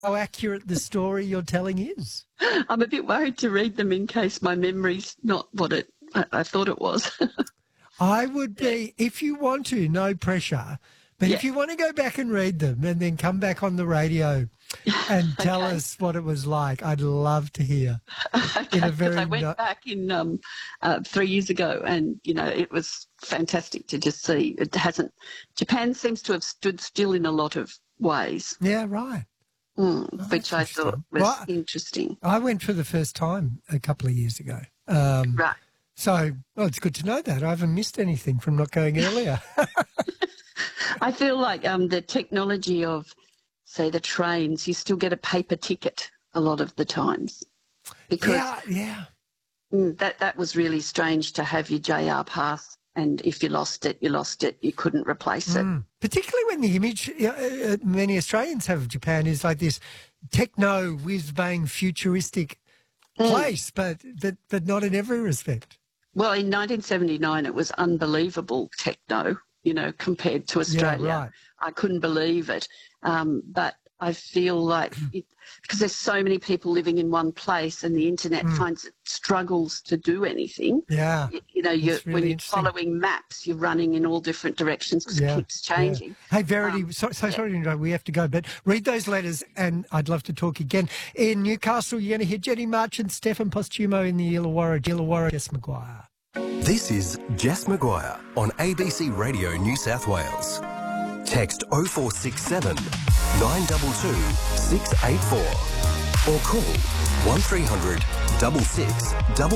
how accurate the story you're telling is. I'm a bit worried to read them in case my memory's not what I thought it was. I would be, if you want to, no pressure, but if you want to go back and read them and then come back on the radio and tell us what it was like, I'd love to hear. Okay, because I went back in 3 years ago and, it was fantastic to just see. Japan seems to have stood still in a lot of ways. Yeah, right. Which I thought was interesting. I went for the first time a couple of years ago. Right. So, it's good to know that. I haven't missed anything from not going earlier. I feel like the technology of, say, the trains, you still get a paper ticket a lot of the times. Because that was really strange to have your JR pass, and if you lost it, you couldn't replace it. Particularly when the image many Australians have of Japan is like this techno, whiz-bang, futuristic place, but not in every respect. Well, in 1979, it was unbelievable techno, compared to Australia. Yeah, right. I couldn't believe it. But I feel like because there's so many people living in one place and the internet finds it struggles to do anything. Yeah. When you're following maps, you're running in all different directions because it keeps changing. Yeah. Hey, Verity, sorry to interrupt. We have to go, but read those letters and I'd love to talk again. In Newcastle, you're going to hear Jenny Marchant, Stefan Postumo in the Illawarra, Jess Maguire. This is Jess Maguire on ABC Radio New South Wales. Text 0467 922 684 or call 1300 66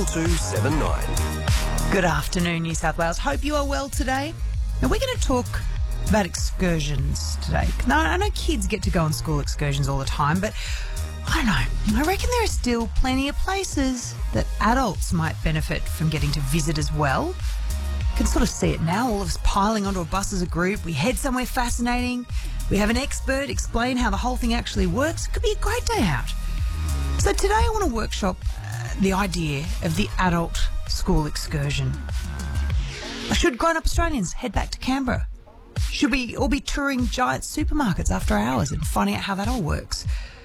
2279. Good afternoon, New South Wales. Hope you are well today. Now, we're going to talk about excursions today. Now, I know kids get to go on school excursions all the time, but I don't know. I reckon there are still plenty of places that adults might benefit from getting to visit as well. You can sort of see it now, all of us piling onto a bus as a group. We head somewhere fascinating. We have an expert explain how the whole thing actually works. It could be a great day out. So today I want to workshop the idea of the adult school excursion. Should grown-up Australians head back to Canberra? Should we all be touring giant supermarkets after hours and finding out how that all works?